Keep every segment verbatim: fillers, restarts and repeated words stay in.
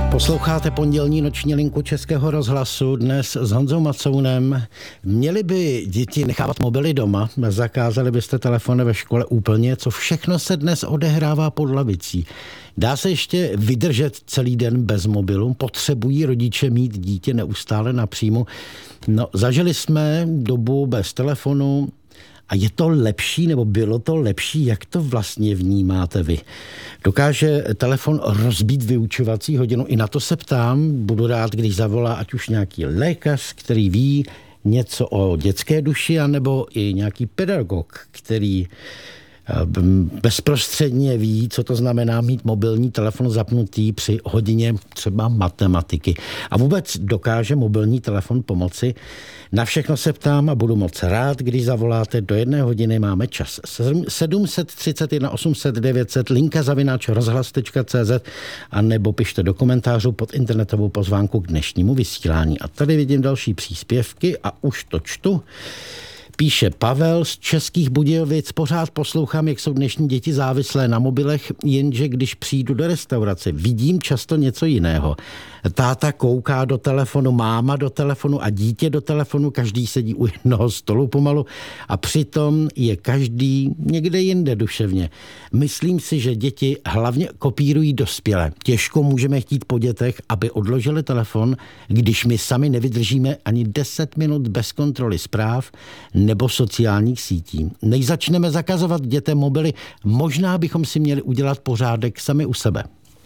Posloucháte pondělní noční linku Českého rozhlasu dnes s Honzou Macounem. Měli by děti nechávat mobily doma, zakázali byste telefony ve škole úplně, co všechno se dnes odehrává pod lavicí. Dá se ještě vydržet celý den bez mobilu? Potřebují rodiče mít dítě neustále na příjmu? No, zažili jsme dobu bez telefonu. A je to lepší, nebo bylo to lepší? Jak to vlastně vnímáte vy? Dokáže telefon rozbít vyučovací hodinu? I na to se ptám. Budu rád, když zavolá ať už nějaký lékař, který ví něco o dětské duši, anebo i nějaký pedagog, který bezprostředně ví, co to znamená mít mobilní telefon zapnutý při hodině třeba matematiky. A vůbec dokáže mobilní telefon pomoci? Na všechno se ptám a budu moc rád, když zavoláte. Do jedné hodiny máme čas. sedm set třicet jedna osm set devět set, linka zavináč rozhlas tečka cé zet a nebo pište do komentářů pod internetovou pozvánku k dnešnímu vysílání. A tady vidím další příspěvky a už to čtu. Píše Pavel z Českých Budějovic. Pořád poslouchám, jak jsou dnešní děti závislé na mobilech, jenže když přijdu do restaurace, vidím často něco jiného. Táta kouká do telefonu, máma do telefonu a dítě do telefonu, každý sedí u jednoho stolu pomalu a přitom je každý někde jinde duševně. Myslím si, že děti hlavně kopírují dospělé. Těžko můžeme chtít po dětech, aby odložili telefon, když my sami nevydržíme ani deset minut bez kontroly zpráv nebo sociálních sítí. Než začneme zakazovat dětem mobily, možná bychom si měli udělat pořádek sami u sebe.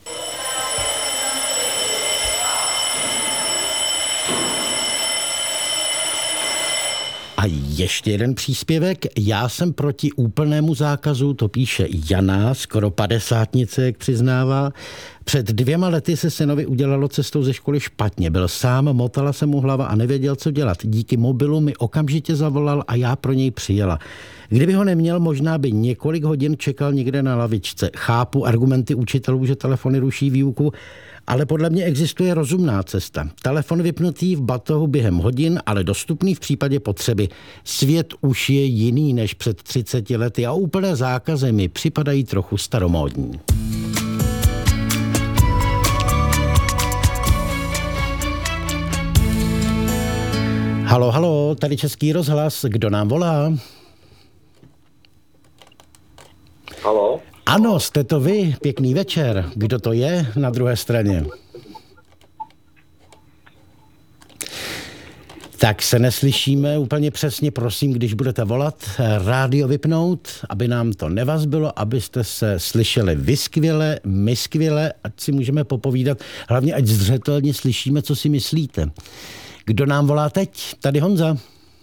A ještě jeden příspěvek. Já jsem proti úplnému zákazu, to píše Jana, skoro padesátnice, jak přiznává. Před dvěma lety se synovi udělalo cestou ze školy špatně. Byl sám, motala se mu hlava a nevěděl, co dělat. Díky mobilu mi okamžitě zavolal a já pro něj přijela. Kdyby ho neměl, možná by několik hodin čekal někde na lavičce. Chápu argumenty učitelů, že telefony ruší výuku, ale podle mě existuje rozumná cesta. Telefon vypnutý v batohu během hodin, ale dostupný v případě potřeby. Svět už je jiný než před třiceti lety a úplné zákazy mi připadají trochu staromódní. Halo, halo, tady Český rozhlas. Kdo nám volá? Halo? Ano, jste to vy. Pěkný večer. Kdo to je na druhé straně? Tak se neslyšíme úplně přesně. Prosím, když budete volat, rádio vypnout, aby nám to nevazbylo, abyste se slyšeli vy skvěle, my skvěle, ať si můžeme popovídat. Hlavně, ať zřetelně slyšíme, co si myslíte. Kdo nám volá teď? Tady Honza.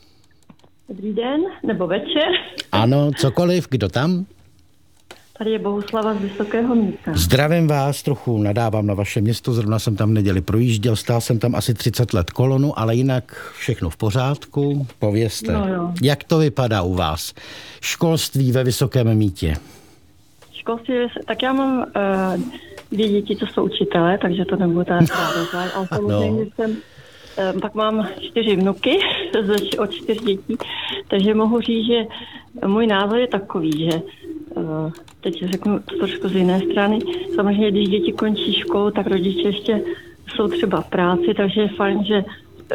Dobrý den, nebo večer. Ano, cokoliv. Kdo tam? Tady je Bohuslava z Vysokého Mýta. Zdravím vás, trochu nadávám na vaše město, zrovna jsem tam v neděli projížděl, stál jsem tam asi třicet let kolonu, ale jinak všechno v pořádku. Povězte, no jo. Jak to vypadá u vás? Školství ve Vysokém Mýtě. Školství, tak já mám uh, dvě děti, co jsou učitelé, takže to nebudu tak rád. Ale samozřejmě jsem, uh, pak mám čtyři vnuky od čtyř dětí, takže mohu říct, že můj názor je takový, že uh, teď řeknu to trošku z jiné strany. Samozřejmě, když děti končí školu, tak rodiče ještě jsou třeba v práci, takže je fajn, že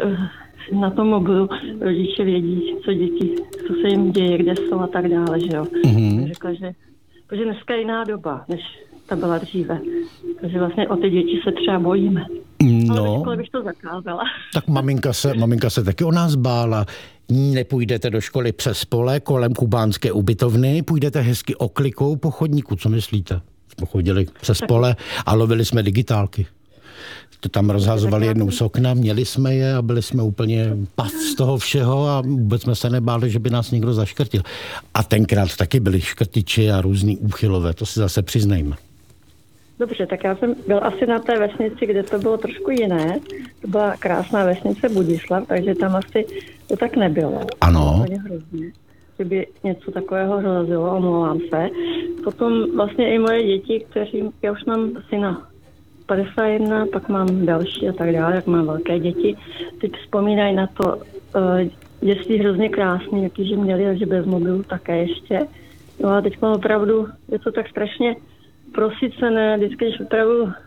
uh, na tom mobilu rodiče vědí, co děti, co se jim děje, kde jsou a tak dále, že jo. Mm-hmm. Řekla, že, protože dneska je jiná doba, než ta byla dříve. Takže vlastně o ty děti se třeba bojíme. No, ale ve škole bych to zakázala. Tak maminka se, maminka se taky o nás bála. Nepůjdete do školy přes pole kolem kubánské ubytovny, půjdete hezky oklikou po chodníku, co myslíte? Jsme chodili přes pole a lovili jsme digitálky. To tam rozhazovali jednou z okna, měli jsme je a byli jsme úplně pav z toho všeho a vůbec jsme se nebáli, že by nás někdo zaškrtil. A tenkrát taky byli škrtiči a různý úchylové, to si zase přiznejme. Dobře, tak já jsem byl asi na té vesnici, kde to bylo trošku jiné. To byla krásná vesnice Budislav, takže tam asi to tak nebylo. Ano. Hrozně, že by něco takového hrozilo, omlouvám se. Potom vlastně i moje děti, kteří, já už mám syna padesát jedna, pak mám další a tak dále, jak mám velké děti, teď vzpomínají na to uh, dětství hrozně krásný, jaký že měli, že bez mobilu také ještě. No a teď mám opravdu, je to tak strašně prosycené, vždycky, když opravdu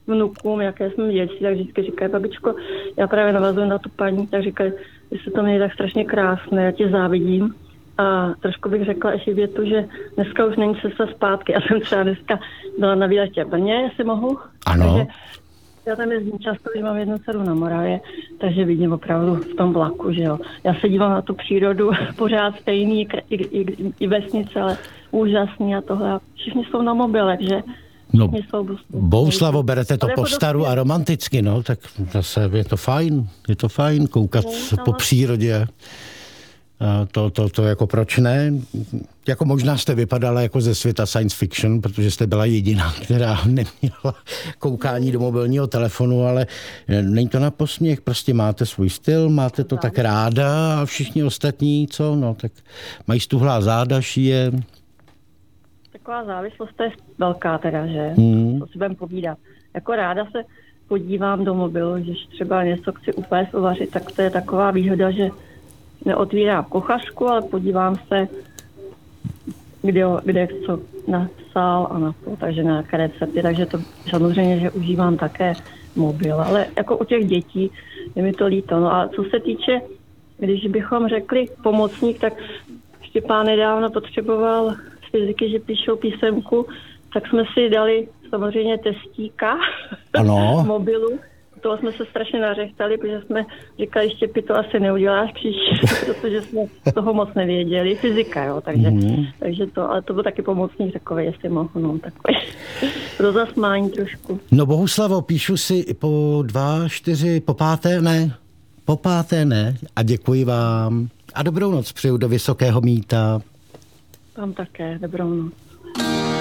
vnukům, jaké jsme děti, tak vždycky říkají, babičko, já právě navazuji na tu paní, tak říkají, že se to měli tak strašně krásné, já tě závidím. A trošku bych řekla ještě větu, že dneska už není cesta zpátky. Já jsem třeba dneska byla na výletě v Brně, jestli mohu. Ano. Takže já tam jezdím často, že mám jednu dceru na Moravě, takže vidím opravdu v tom vlaku, že jo. Já se dívám na tu přírodu, pořád stejný, i, i, i vesnice, ale úžasný a tohle. Všichni jsou na mobilech, že? No, Bouslavo, berete to po staru a romanticky, no, tak zase je to fajn, je to fajn koukat no, po přírodě. To, to, to jako proč ne? Jako možná jste vypadala jako ze světa science fiction, protože jste byla jediná, která neměla koukání do mobilního telefonu, ale není to na posměch, prostě máte svůj styl, máte to tak ráda a všichni ostatní, co? No, tak mají stuhlá záda, šíje. Taková závislost je velká teda, že? Hmm. To si budeme povídat. Jako ráda se podívám do mobilu, když třeba něco chci upéct, uvařit, tak to je taková výhoda, že neotvírám kuchařku, ale podívám se, kde, kde co napsal a na to, takže na nějaké recepty, takže to samozřejmě, že užívám také mobil, ale jako u těch dětí je mi to líto. No a co se týče, když bychom řekli pomocník, tak Štěpán nedávno potřeboval z fyziky, že píšou písemku, tak jsme si dali samozřejmě testíka ano. mobilu. Toho jsme se strašně nařechtali, protože jsme říkali, Štěpi, to asi neuděláš příště, protože jsme toho moc nevěděli. Fyzika, jo, takže, mm-hmm. takže to, ale to byl taky pomocník takový, jestli mohu, no, takový rozasmání trošku. No Bohuslavo, píšu si po dva, čtyři, po páté ne, po páté ne a děkuji vám a dobrou noc přeju do Vysokého Mýta. Vám také, dobrou noc.